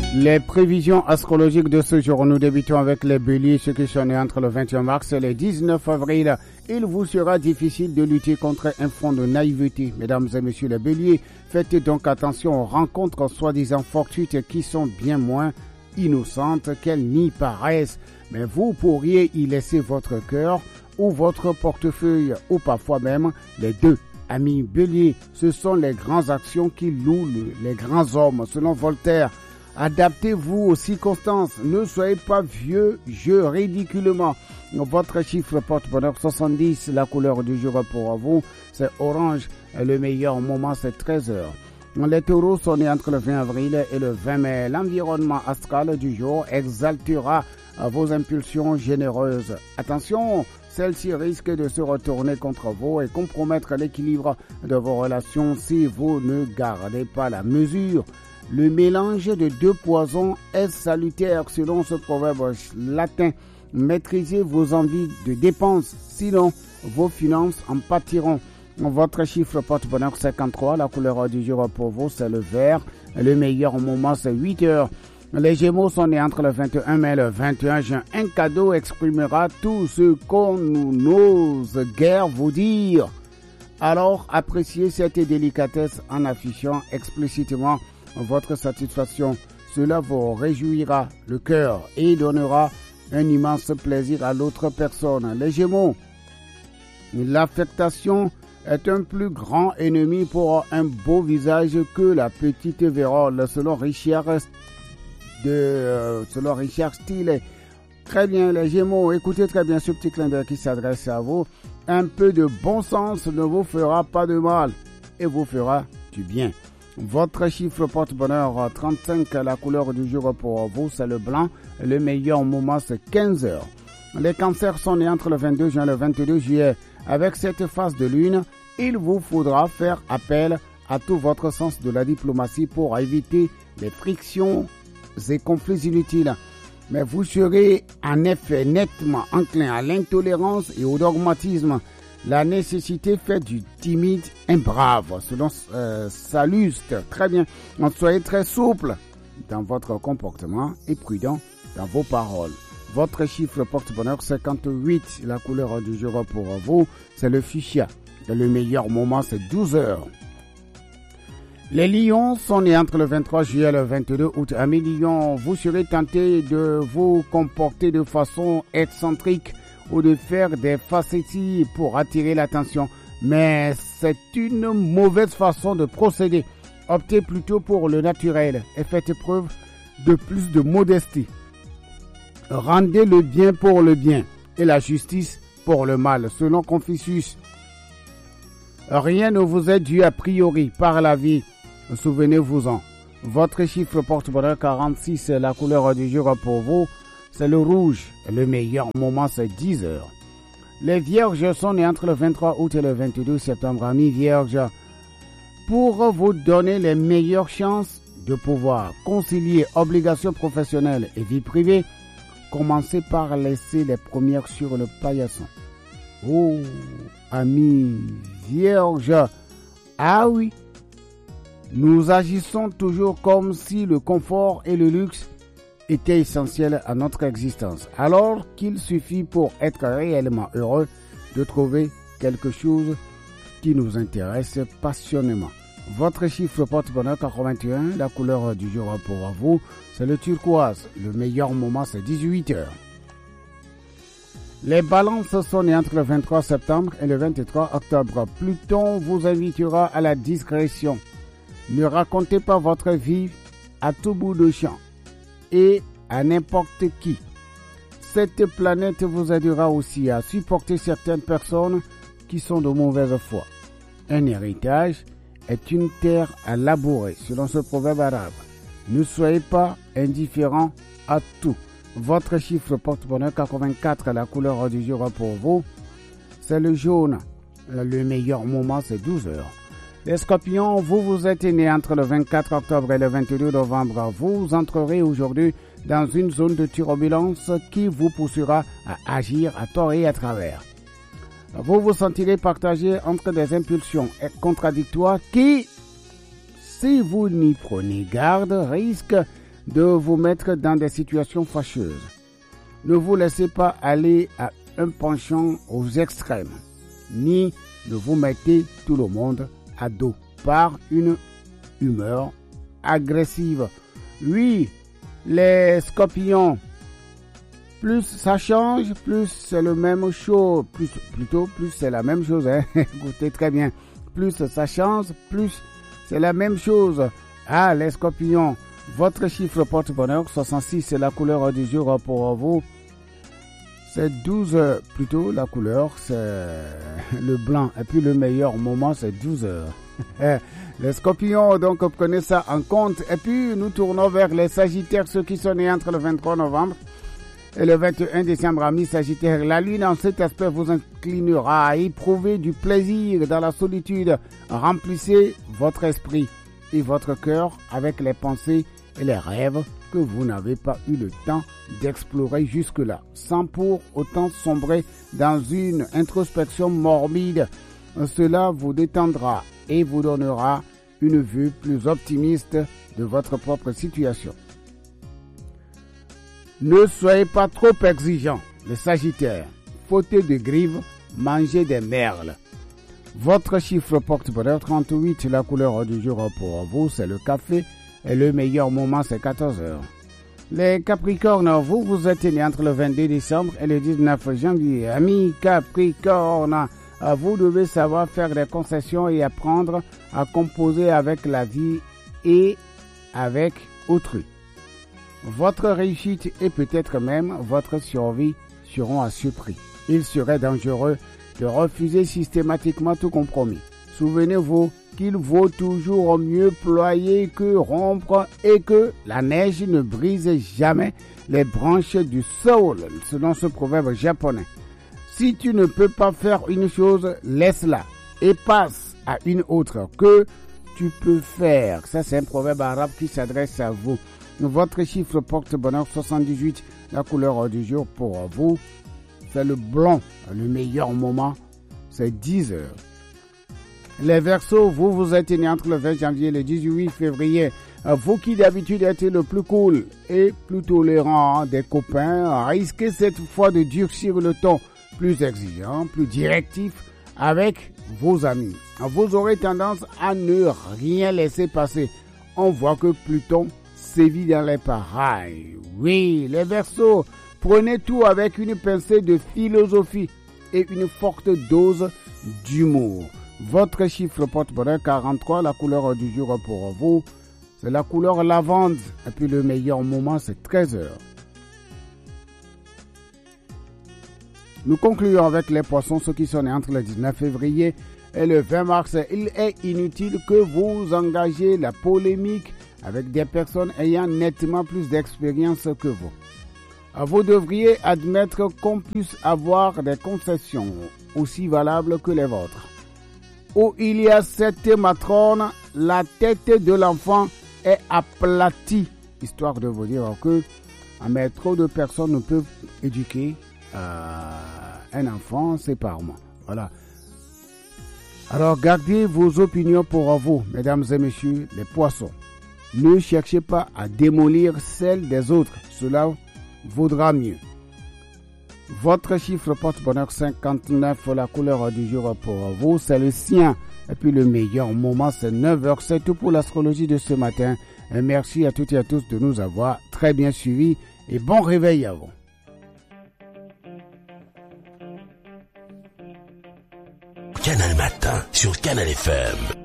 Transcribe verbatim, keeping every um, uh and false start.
Les prévisions astrologiques de ce jour, nous débutons avec les béliers, ceux qui sont nés entre le vingt et un mars et le dix-neuf avril. Il vous sera difficile de lutter contre un front de naïveté. Mesdames et messieurs les béliers, faites donc attention aux rencontres soi-disant fortuites qui sont bien moins innocentes qu'elles n'y paraissent. Mais vous pourriez y laisser votre cœur ou votre portefeuille, ou parfois même les deux. Amis béliers, ce sont les grandes actions qui louent les grands hommes, selon Voltaire. Adaptez-vous aux circonstances. Ne soyez pas vieux jeu ridiculement. Votre chiffre porte-bonheur soixante-dix. La couleur du jour pour vous, c'est orange. Le meilleur moment, c'est treize heures. Les taureaux sont nés entre le vingt avril et le vingt mai. L'environnement astral du jour exaltera vos impulsions généreuses. Attention, celles-ci risquent de se retourner contre vous et compromettre l'équilibre de vos relations si vous ne gardez pas la mesure. Le mélange de deux poisons est salutaire selon ce proverbe latin. Maîtrisez vos envies de dépenses, sinon vos finances en pâtiront. Votre chiffre porte-bonheur cinquante-trois, la couleur du jour pour vous c'est le vert. Le meilleur moment c'est huit heures. Les Gémeaux sont nés entre le vingt et un mai et le vingt et un juin. Un cadeau exprimera tout ce qu'on n'ose guère vous dire. Alors appréciez cette délicatesse en affichant explicitement votre satisfaction. Cela vous réjouira le cœur et donnera un immense plaisir à l'autre personne. Les Gémeaux, l'affectation est un plus grand ennemi pour un beau visage que la petite vérole, selon Richard de euh, selon Richard Steele. Très bien les Gémeaux, écoutez très bien ce petit clin d'œil qui s'adresse à vous. Un peu de bon sens ne vous fera pas de mal et vous fera du bien. Votre chiffre porte-bonheur trente-cinq, la couleur du jour pour vous, c'est le blanc. Le meilleur moment, c'est quinze heures. Les cancers sont nés entre le vingt-deux juin et le vingt-deux juillet. Avec cette phase de lune, il vous faudra faire appel à tout votre sens de la diplomatie pour éviter les frictions et conflits inutiles. Mais vous serez en effet nettement enclin à l'intolérance et au dogmatisme. La nécessité fait du timide un brave, selon euh, Salluste. Très bien. Soyez très souple dans votre comportement et prudent dans vos paroles. Votre chiffre porte-bonheur cinquante-huit. La couleur du jour pour vous, c'est le fuchsia. Le meilleur moment, c'est douze heures. Les lions sont nés entre le vingt-trois juillet et le vingt-deux août. Amis lions, vous serez tentés de vous comporter de façon excentrique ou de faire des facéties pour attirer l'attention. Mais c'est une mauvaise façon de procéder. Optez plutôt pour le naturel et faites preuve de plus de modestie. Rendez le bien pour le bien et la justice pour le mal, selon Confucius. Rien ne vous est dû a priori par la vie. Souvenez-vous-en. Votre chiffre porte-bonheur quarante-six, la couleur du jour pour vous, c'est le rouge. Le meilleur moment, c'est dix heures. Les vierges sont nés entre le vingt-trois août et le vingt-deux septembre. Amis vierges, pour vous donner les meilleures chances de pouvoir concilier obligations professionnelles et vie privée, commencez par laisser les premières sur le paillasson. Oh, amis vierges, ah oui, nous agissons toujours comme si le confort et le luxe étaient essentiels à notre existence, alors qu'il suffit pour être réellement heureux de trouver quelque chose qui nous intéresse passionnément. Votre chiffre porte-bonheur quatre-vingt-un, la couleur du jour pour vous, c'est le turquoise. Le meilleur moment, c'est dix-huit heures. Les balances sont nées entre le vingt-trois septembre et le vingt-trois octobre. Pluton vous invitera à la discrétion. Ne racontez pas votre vie à tout bout de champ et à n'importe qui. Cette planète vous aidera aussi à supporter certaines personnes qui sont de mauvaise foi. Un héritage est une terre à labourer, selon ce proverbe arabe. Ne soyez pas indifférents à tout. Votre chiffre porte-bonheur quatre-vingt-quatre, la couleur du jour pour vous, c'est le jaune. Le meilleur moment, c'est douze heures. Les scorpions, vous vous êtes nés entre le vingt-quatre octobre et le vingt-deux novembre. Vous entrerez aujourd'hui dans une zone de turbulence qui vous poussera à agir à tort et à travers. Vous vous sentirez partagé entre des impulsions contradictoires qui, si vous n'y prenez garde, risquent de vous mettre dans des situations fâcheuses. Ne vous laissez pas aller à un penchant aux extrêmes, ni ne vous mettez tout le monde à dos par une humeur agressive. Oui, les scorpions, plus ça change, plus c'est le même chose, plus, plutôt plus c'est la même chose, hein? Écoutez très bien, plus ça change, plus c'est la même chose. Ah, les scorpions, votre chiffre porte-bonheur, soixante-six, c'est la couleur du jour pour vous. C'est douze, plutôt la couleur, c'est le blanc. Et puis le meilleur moment, c'est douze heures. Les scorpions, donc prenez ça en compte. Et puis nous tournons vers les sagittaires, ceux qui sont nés entre le vingt-trois novembre et le vingt et un décembre. Amis sagittaires, la lune en cet aspect vous inclinera à éprouver du plaisir dans la solitude. Remplissez votre esprit et votre cœur avec les pensées et les rêves que vous n'avez pas eu le temps d'explorer jusque-là, sans pour autant sombrer dans une introspection morbide. Cela vous détendra et vous donnera une vue plus optimiste de votre propre situation. Ne soyez pas trop exigeants, les Sagittaires. Fautez de grives, mangez des merles. Votre chiffre porte-bonheur trente-huit, la couleur du jour pour vous, c'est le café. Et le meilleur moment, c'est quatorze heures. Les Capricornes, vous, vous êtes nés entre le vingt-deux décembre et le dix-neuf janvier. Amis Capricornes, vous devez savoir faire des concessions et apprendre à composer avec la vie et avec autrui. Votre réussite et peut-être même votre survie seront à ce prix. Il serait dangereux de refuser systématiquement tout compromis. Souvenez-vous qu'il vaut toujours mieux ployer que rompre et que la neige ne brise jamais les branches du saule, selon ce proverbe japonais. Si tu ne peux pas faire une chose, laisse-la et passe à une autre que tu peux faire. Ça, c'est un proverbe arabe qui s'adresse à vous. Votre chiffre porte-bonheur soixante-dix-huit, la couleur du jour pour vous, c'est le blanc. Le meilleur moment, c'est dix heures. Les Verseaux, vous, vous êtes nés entre le vingt janvier et le dix-huit février. Vous qui d'habitude êtes le plus cool et plus tolérant des copains, risquez cette fois de durcir le ton, plus exigeant, plus directif avec vos amis. Vous aurez tendance à ne rien laisser passer. On voit que Pluton sévit dans les parails. Oui, les Verseaux, prenez tout avec une pincée de philosophie et une forte dose d'humour. Votre chiffre porte-bonheur quarante-trois, la couleur du jour pour vous, c'est la couleur lavande. Et puis le meilleur moment, c'est treize heures. Nous concluons avec les poissons, ceux qui sont nés entre le dix-neuf février et le vingt mars. Il est inutile que vous engagez la polémique avec des personnes ayant nettement plus d'expérience que vous. Vous devriez admettre qu'on puisse avoir des concessions aussi valables que les vôtres. Où il y a cette matrone, la tête de l'enfant est aplatie. Histoire de vous dire que mais trop de personnes ne peuvent éduquer euh, un enfant séparément. Voilà. Alors gardez vos opinions pour vous, mesdames et messieurs les poissons. Ne cherchez pas à démolir celles des autres. Cela vaudra mieux. Votre chiffre porte-bonheur cinquante-neuf, la couleur du jour pour vous, c'est le sien. Et puis le meilleur moment, c'est neuf heures. C'est tout pour l'astrologie de ce matin. Et merci à toutes et à tous de nous avoir très bien suivis. Et bon réveil à vous. Canal Matin sur Canal F M.